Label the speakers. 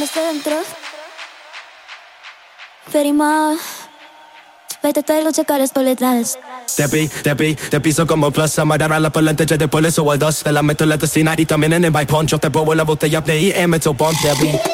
Speaker 1: desde dentro. Ferima. Métete los checares por detrás.
Speaker 2: Te piso como plaza, amarrarla por la antes de por eso al dos. Te la meto en la cocina y también en el baipón. Yo te robo la botella de IM, tu bomb,